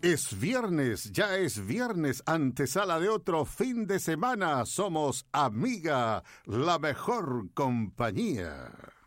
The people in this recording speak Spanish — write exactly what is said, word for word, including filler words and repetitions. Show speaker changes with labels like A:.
A: Es viernes, ya es viernes, antesala de otro fin de semana. Somos Amiga, la mejor compañía.